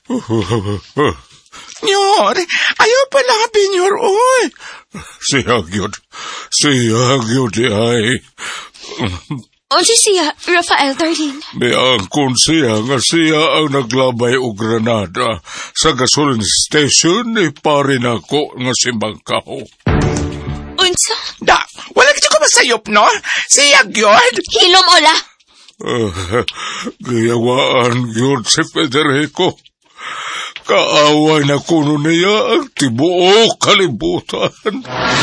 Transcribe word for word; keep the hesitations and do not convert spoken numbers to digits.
Nyor, ayaw pala binyor, oy. Siya gyud. Siya gyud ay. Unsa siya, Rafael, darling? Miangkon siya nga siya ang naglabay og granada sa gasoline station ni pare nako nga si Bangkaho. Unsa? Da, wala kita ko masayop, no? Siya gyud. Hilom, Ola. Uh, gayawaan gyud si Federico. Kaaway na kuno niya ang tibuok kalibutan.